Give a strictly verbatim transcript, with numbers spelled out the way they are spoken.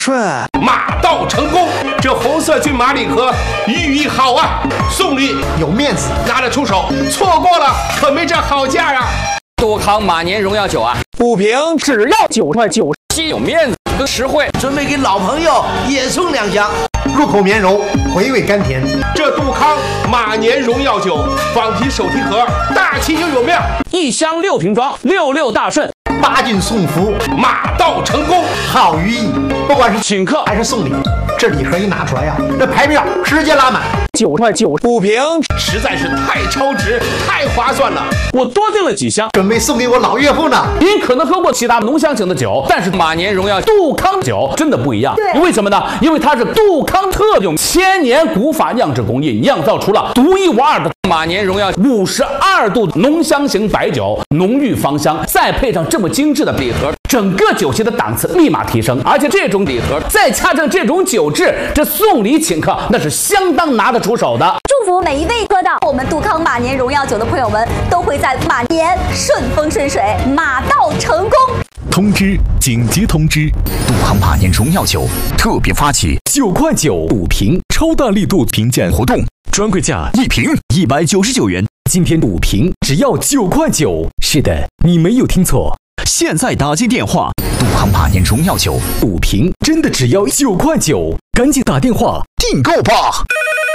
顺， 马到成功。这红色骏马礼盒寓意好啊，送礼有面子，拿得出手。错过了可没这好价啊。 杜康马年荣耀酒啊， 不平只要九块九， 既有面子又实惠。 准备给老朋友也送两箱，入口绵柔，回味甘甜。 这杜康马年荣耀酒仿提手提盒，大气又有面， 一箱六瓶装，六六大顺。 八斤送福， 马到成功， 好寓意。不管是请客还是送礼，这礼盒一拿出来呀、啊，这排面直接拉满。 九块九不平， 实在是太超值，太划算了。 我多订了几箱， 准备送给我老岳父呢。 您可能喝过其他浓香型的酒，但是马年荣耀杜康酒真的不一样。 对， 为什么呢？因为它是杜康特用千年古法酿制工艺，酿造出了独一无二的马年荣耀五十二度浓香型白酒，浓郁芳香，再配上这么精致的礼盒，整个酒席的档次立马提升。而且这种礼盒再加上这种酒质，这送礼请客那是相当拿得出手的。 祝福每一位喝到我们杜康马年荣耀酒的朋友们，都会在马年顺风顺水，马到成功。 通知！紧急通知！杜康马年荣耀酒特别发起九块九五瓶超大力度评鉴活动，专柜价一瓶一百九十九元，今天五瓶只要九块九。是的，你没有听错，现在打进电话，杜康马年荣耀酒五瓶真的只要九块九，赶紧打电话订购吧。